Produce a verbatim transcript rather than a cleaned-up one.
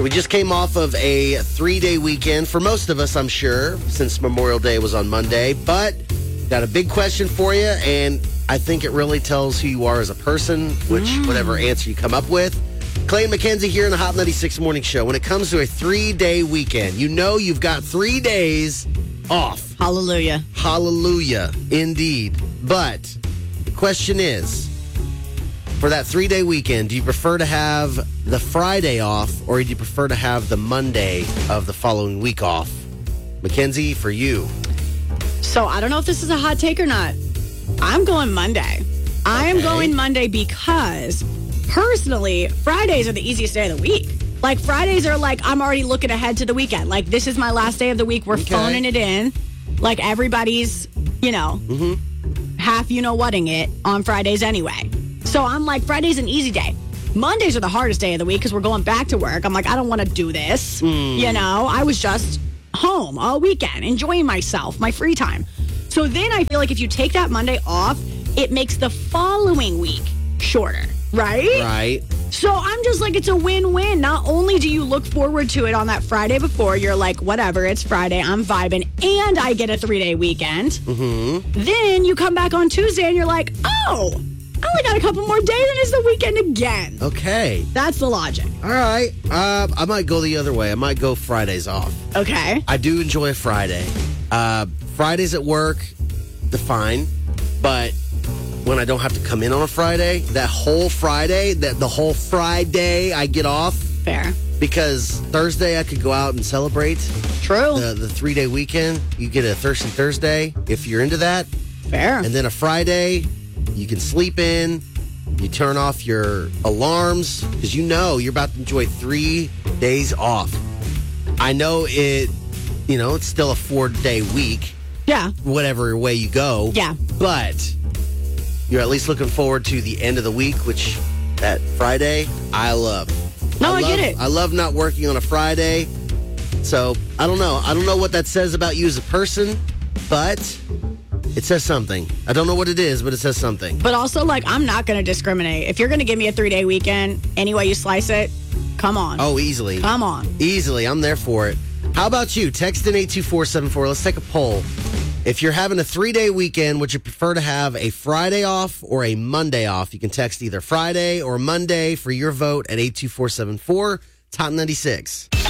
So we just came off of a three-day weekend for most of us, I'm sure, since Memorial Day was on Monday. But got a big question for you, and I think it really tells who you are as a person, which mm. whatever answer you come up with. Clay and Mackenzie here in the Hot ninety-six Morning Show. When it comes to a three-day weekend, you know you've got three days off. Hallelujah. Hallelujah, indeed. But the question is, for that three-day weekend, do you prefer to have the Friday off, or do you prefer to have the Monday of the following week off? Mackenzie, for you. So I don't know if this is a hot take or not. I'm going Monday. I am Okay. going Monday because, personally, Fridays are the easiest day of the week. Like, Fridays are like, I'm already looking ahead to the weekend. Like, this is my last day of the week. We're Okay. phoning it in. Like, everybody's, you know, Mm-hmm. half you-know-whatting it on Fridays anyway. So I'm like, Friday's an easy day. Mondays are the hardest day of the week because we're going back to work. I'm like, I don't want to do this. Mm. You know, I was just home all weekend, enjoying myself, my free time. So then I feel like if you take that Monday off, it makes the following week shorter, right? Right. So I'm just like, it's a win-win. Not only do you look forward to it on that Friday before, you're like, whatever, it's Friday, I'm vibing, and I get a three-day weekend. Mm-hmm. Then you come back on Tuesday and you're like, oh, I only got a couple more days and it's the weekend again. Okay. That's the logic. All right. Uh, I might go the other way. I might go Fridays off. Okay. I do enjoy a Friday. Uh, Fridays at work, the fine. But when I don't have to come in on a Friday, that whole Friday, that the whole Friday I get off. Fair. Because Thursday I could go out and celebrate True. the, the three-day weekend. You get a Thirsty Thursday if you're into that. Fair. And then a Friday, you can sleep in. You turn off your alarms because you know you're about to enjoy three days off. I know it, you know, it's still a four-day week, Yeah. whatever way you go. Yeah. But you're at least looking forward to the end of the week, which that Friday, I love. No, I love, get it. I love not working on a Friday. So, I don't know. I don't know what that says about you as a person, but it says something. I don't know what it is, but it says something. But also, like, I'm not going to discriminate. If you're going to give me a three-day weekend, any way you slice it, come on. Oh, easily. Come on. Easily. I'm there for it. How about you? Text in eight two four seven four. Let's take a poll. If you're having a three-day weekend, would you prefer to have a Friday off or a Monday off? You can text either Friday or Monday for your vote at eight two four seven four. Top ninety-six.